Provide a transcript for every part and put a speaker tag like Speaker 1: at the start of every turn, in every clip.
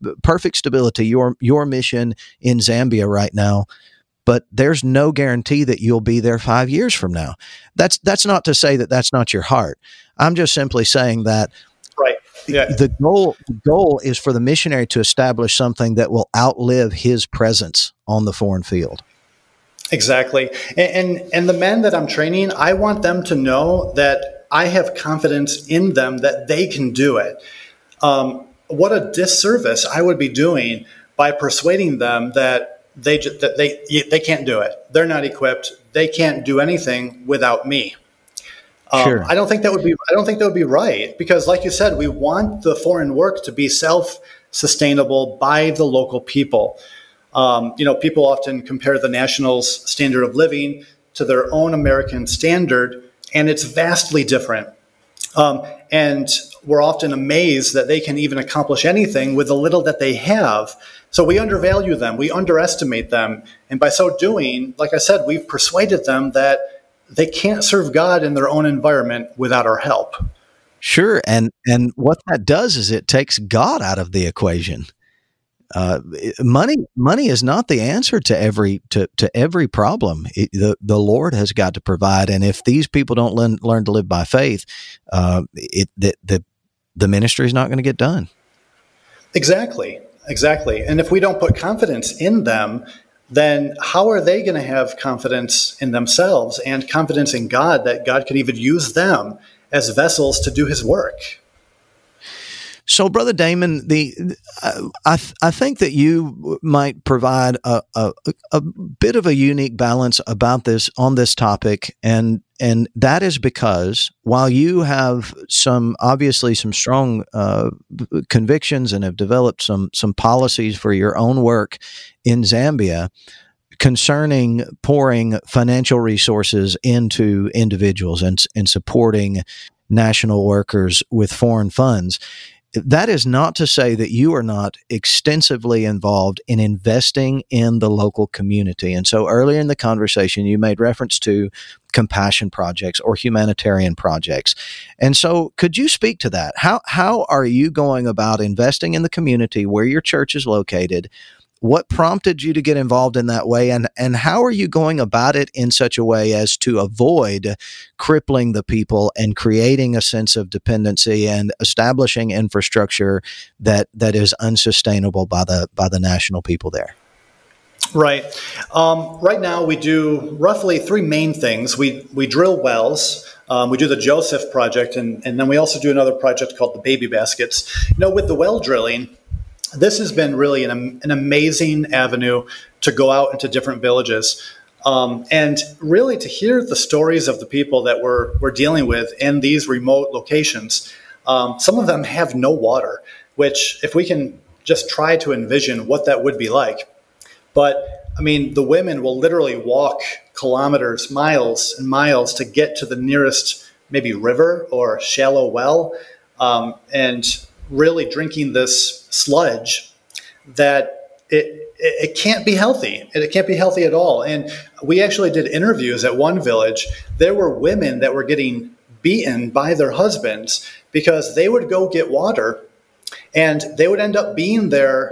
Speaker 1: perfect stability, your mission in Zambia right now, but there's no guarantee that you'll be there 5 years from now. That's not to say that that's not your heart. I'm just simply saying that
Speaker 2: right. Yeah.
Speaker 1: the goal is for the missionary to establish something that will outlive his presence on the foreign field.
Speaker 2: Exactly. And the men that I'm training, I want them to know that I have confidence in them that they can do it. What a disservice I would be doing by persuading them that they can't do it. They're not equipped. They can't do anything without me.
Speaker 1: Sure.
Speaker 2: I don't think that would be right, because, like you said, we want the foreign work to be self-sustainable by the local people. People often compare the nationals' standard of living to their own American standard, and it's vastly different. And we're often amazed that they can even accomplish anything with the little that they have. So we undervalue them, we underestimate them, and by so doing, like I said, we've persuaded them that they can't serve God in their own environment without our help.
Speaker 1: Sure, and what that does is it takes God out of the equation. Money is not the answer to every problem. The Lord has got to provide, and if these people don't learn to live by faith, the ministry is not going to get done.
Speaker 2: Exactly. And if we don't put confidence in them, then how are they going to have confidence in themselves and confidence in God that God could even use them as vessels to do His work?
Speaker 1: So, Brother Damon, I think that you might provide a bit of a unique balance on this topic, and that is because while you have obviously some strong convictions and have developed some policies for your own work in Zambia concerning pouring financial resources into individuals and supporting national workers with foreign funds, that is not to say that you are not extensively involved in investing in the local community. And so earlier in the conversation, you made reference to compassion projects or humanitarian projects. And so could you speak to that? How are you going about investing in the community where your church is located? What prompted you to get involved in that way, and how are you going about it in such a way as to avoid crippling the people and creating a sense of dependency and establishing infrastructure that is unsustainable by the national people there?
Speaker 2: Right. Right now we do roughly three main things. We drill wells. We do the Joseph project, and then we also do another project called the Baby Baskets. With the well drilling, this has been really an amazing avenue to go out into different villages and really to hear the stories of the people that we're dealing with in these remote locations. Some of them have no water, which if we can just try to envision what that would be like. But I mean, the women will literally walk kilometers, miles and miles to get to the nearest maybe river or shallow well, and really drinking this sludge that it can't be healthy. It can't be healthy at all. And we actually did interviews at one village. There were women that were getting beaten by their husbands because they would go get water and they would end up being there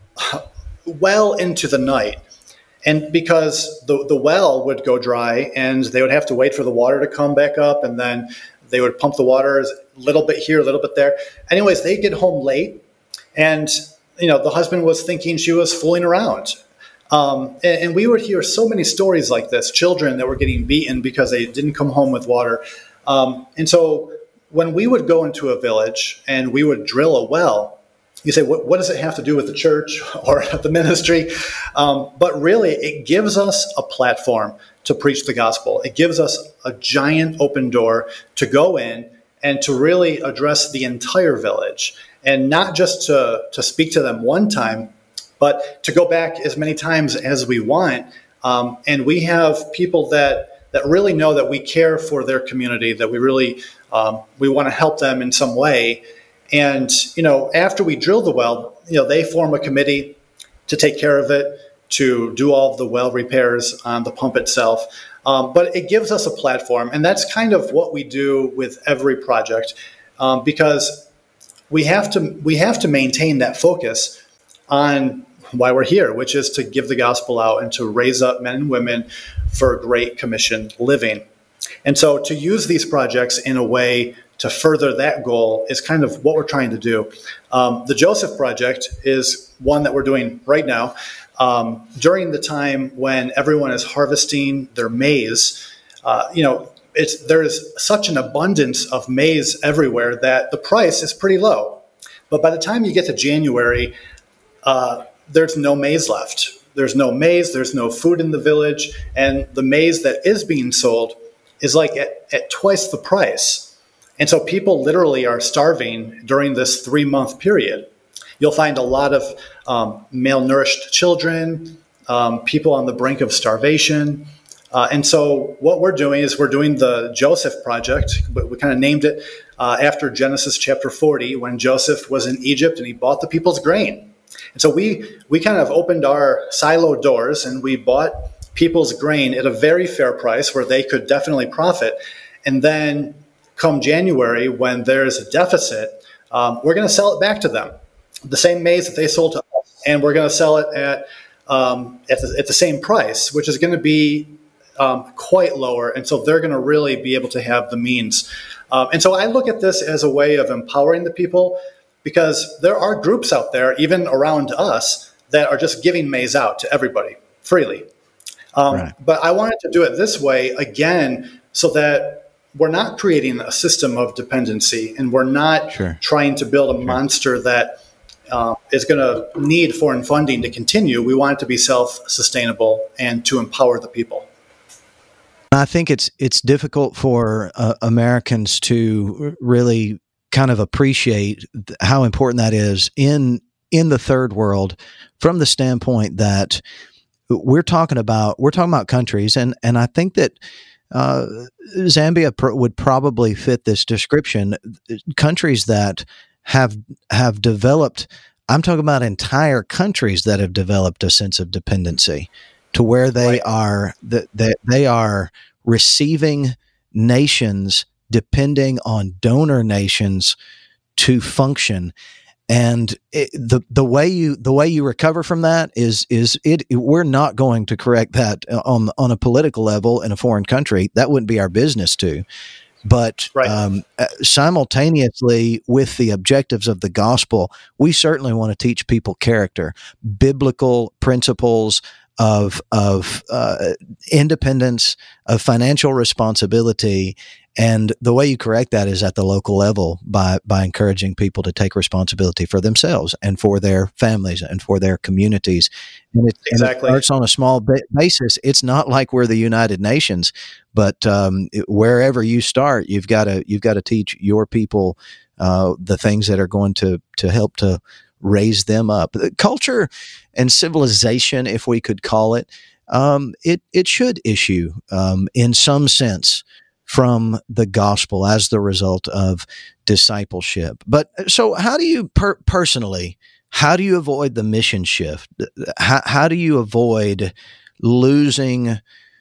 Speaker 2: well into the night. And because the well would go dry and they would have to wait for the water to come back up, and then they would pump the water a little bit here, a little bit there. Anyways, they'd get home late, and the husband was thinking she was fooling around. And we would hear so many stories like this, children that were getting beaten because they didn't come home with water. And so when we would go into a village and we would drill a well, you say, what does it have to do with the church or the ministry? But really, it gives us a platform to preach the gospel. It gives us a giant open door to go in and to really address the entire village, and not just to speak to them one time, but to go back as many times as we want. And we have people that really know that we care for their community, that we really we want to help them in some way. And, after we drill the well, they form a committee to take care of it, to do all of the well repairs on the pump itself. But it gives us a platform. And that's kind of what we do with every project, because we have to maintain that focus on why we're here, which is to give the gospel out and to raise up men and women for Great Commission living. And so to use these projects in a way to further that goal is kind of what we're trying to do. The Joseph Project is one that we're doing right now. During the time when everyone is harvesting their maize, there is such an abundance of maize everywhere that the price is pretty low. But by the time you get to January, there's no maize left. There's no maize, there's no food in the village, and the maize that is being sold is like at twice the price. And so people literally are starving during this 3-month period. You'll find a lot of malnourished children, people on the brink of starvation. And so what we're doing is we're doing the Joseph Project, but we kind of named it after Genesis chapter 40, when Joseph was in Egypt and he bought the people's grain. And so we kind of opened our silo doors and we bought people's grain at a very fair price where they could definitely profit. And then come January, when there's a deficit, we're going to sell it back to them, the same maize that they sold to us, and we're going to sell it at the same price, which is going to be quite lower. And so they're going to really be able to have the means. And so I look at this as a way of empowering the people, because there are groups out there, even around us, that are just giving maize out to everybody freely. Right. But I wanted to do it this way, again, so that we're not creating a system of dependency, and we're not trying to build a monster that is going to need foreign funding to continue. We want it to be self-sustainable and to empower the people.
Speaker 1: I think it's difficult for Americans to really kind of appreciate how important that is in the third world, from the standpoint that we're talking about countries, and I think that Zambia would probably fit this description. Countries that have developed, I'm talking about entire countries that have developed a sense of dependency, to where they are they are receiving nations depending on donor nations to function. And the way you recover from that is we're not going to correct that on a political level in a foreign country. That wouldn't be our business to. But simultaneously with the objectives of the gospel, we certainly want to teach people character, biblical principles of independence, of financial responsibility. And the way you correct that is at the local level by encouraging people to take responsibility for themselves and for their families and for their communities. And it starts on a small basis. It's not like we're the United Nations, but wherever you start, you've got to teach your people the things that are going to help to raise them up. Culture and civilization, if we could call it, it should issue in some sense from the gospel as the result of discipleship. But so how do you personally, how do you avoid the mission shift? How do you avoid losing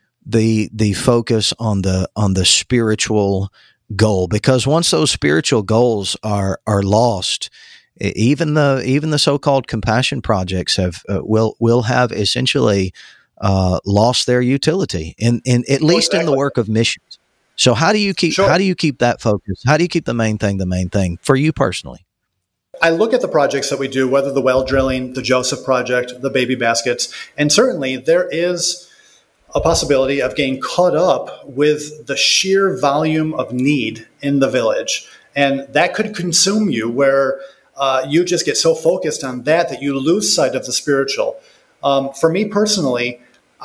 Speaker 1: the focus on the spiritual goal? Because once those spiritual goals are lost, even the so-called compassion projects will have essentially lost their utility in at least in the work of missions. So how do you keep that focus? How do you keep the main thing for you personally?
Speaker 2: I look at the projects that we do, whether the well drilling, the Joseph Project, the baby baskets, and certainly there is a possibility of getting caught up with the sheer volume of need in the village. And that could consume you, where you just get so focused on that you lose sight of the spiritual. For me personally,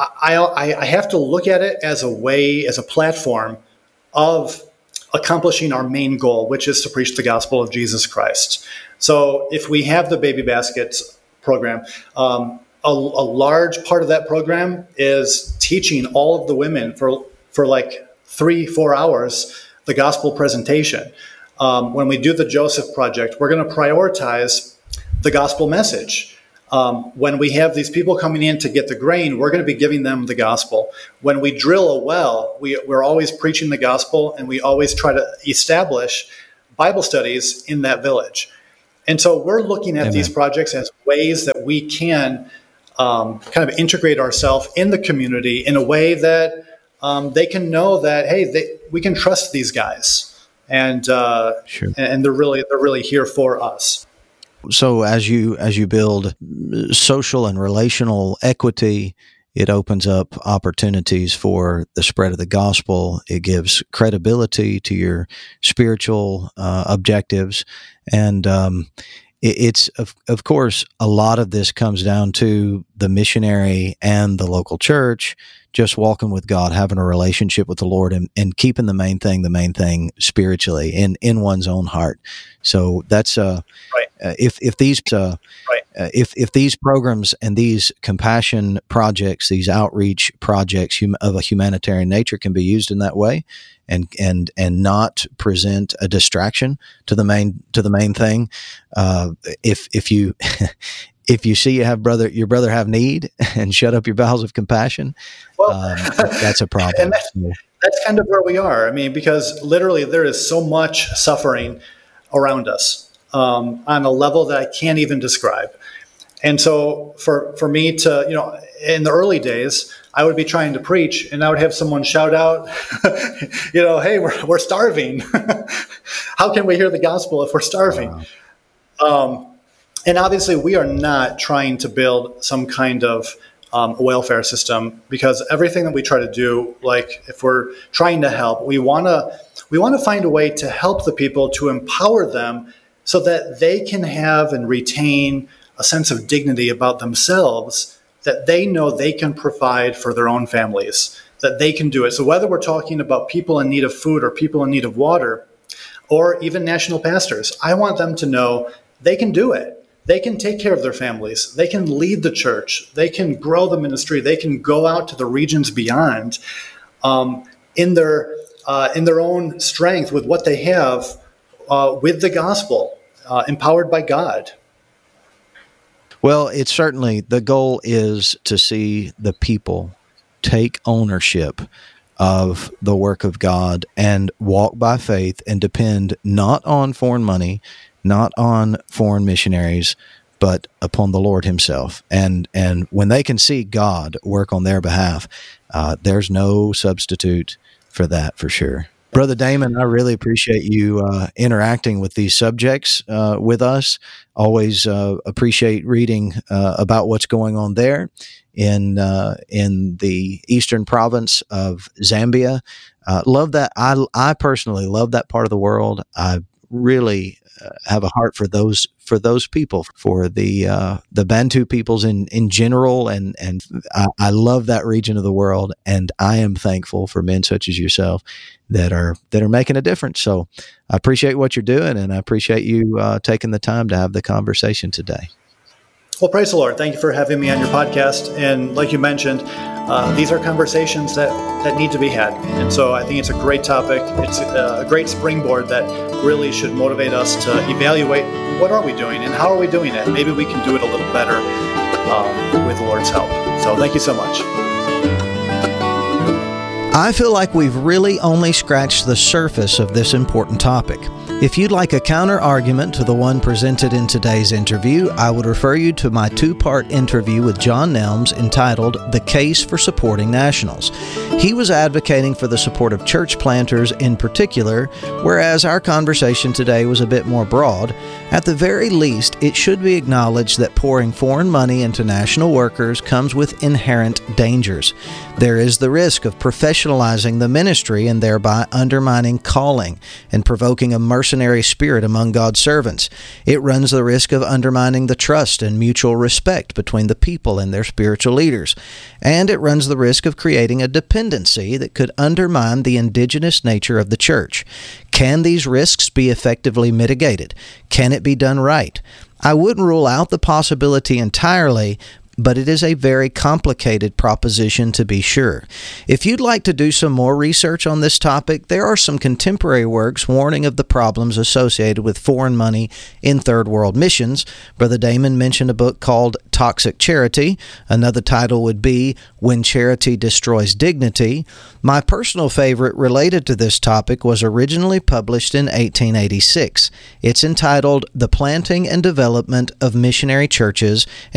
Speaker 2: I have to look at it as a platform of accomplishing our main goal, which is to preach the gospel of Jesus Christ. So if we have the Baby Baskets program, a large part of that program is teaching all of the women for like 3-4 hours the gospel presentation. When we do the Joseph Project, we're going to prioritize the gospel message. When we have these people coming in to get the grain, we're going to be giving them the gospel. When we drill a well, we're always preaching the gospel, and we always try to establish Bible studies in that village. And so we're looking at
Speaker 1: Amen.
Speaker 2: these projects as ways that we can kind of integrate ourselves in the community in a way that they can know that, hey, we can trust these guys, and
Speaker 1: Sure.
Speaker 2: and they're really here for us.
Speaker 1: So as you build social and relational equity, it opens up opportunities for the spread of the gospel. It gives credibility to your spiritual objectives, and it's of course a lot of this comes down to the missionary and the local church just walking with God, having a relationship with the Lord, and keeping the main thing spiritually in one's own heart. So that's
Speaker 2: Right.
Speaker 1: If these
Speaker 2: Right.
Speaker 1: if these programs and these compassion projects, these outreach projects of a humanitarian nature can be used in that way, and not present a distraction to the main thing. If you if you see your brother have need and shut up your bowels of compassion,
Speaker 2: Well,
Speaker 1: that's a problem.
Speaker 2: and that's kind of where we are. I mean, because literally there is so much suffering around us on a level that I can't even describe. And so for me to, in the early days, I would be trying to preach and I would have someone shout out, hey, we're starving. How can we hear the gospel if we're starving? Wow. And obviously we are not trying to build some kind of welfare system, because everything that we try to do, like if we're trying to help, we want to find a way to help the people, to empower them so that they can have and retain a sense of dignity about themselves, that they know they can provide for their own families, that they can do it. So whether we're talking about people in need of food or people in need of water, or even national pastors, I want them to know they can do it. They can take care of their families. They can lead the church. They can grow the ministry. They can go out to the regions beyond in their own strength with what they have with the gospel, empowered by God.
Speaker 1: Well, it's certainly the goal is to see the people take ownership of the work of God and walk by faith and depend not on foreign money, not on foreign missionaries, but upon the Lord himself. And when they can see God work on their behalf, there's no substitute for that, for sure. Brother Damon, I really appreciate you interacting with these subjects with us. Always appreciate reading about what's going on there in the eastern province of Zambia. Love that. I personally love that part of the world. I really have a heart for those people, for the Bantu peoples in general, and I love that region of the world, and I am thankful for men such as yourself that are making a difference. So I appreciate what you're doing, and I appreciate you taking the time to have the conversation today.
Speaker 2: Well, praise the Lord. Thank you for having me on your podcast. And like you mentioned, these are conversations that need to be had. And so I think it's a great topic. It's a great springboard that really should motivate us to evaluate what are we doing and how are we doing it. Maybe we can do it a little better with the Lord's help. So thank you so much.
Speaker 1: I feel like we've really only scratched the surface of this important topic. If you'd like a counter-argument to the one presented in today's interview, I would refer you to my 2-part interview with John Nelms entitled The Case for Supporting Nationals. He was advocating for the support of church planters in particular, whereas our conversation today was a bit more broad. At the very least, it should be acknowledged that pouring foreign money into national workers comes with inherent dangers. There is the risk of professionalizing the ministry and thereby undermining calling and provoking a mercenary spirit among God's servants. It runs the risk of undermining the trust and mutual respect between the people and their spiritual leaders. And it runs the risk of creating a dependency that could undermine the indigenous nature of the church. Can these risks be effectively mitigated? Can it be done right? I wouldn't rule out the possibility entirely, but it is a very complicated proposition to be sure. If you'd like to do some more research on this topic, there are some contemporary works warning of the problems associated with foreign money in third world missions. Brother Damon mentioned a book called Toxic Charity. Another title would be When Charity Destroys Dignity. My personal favorite related to this topic was originally published in 1886. It's entitled The Planting and Development of Missionary Churches,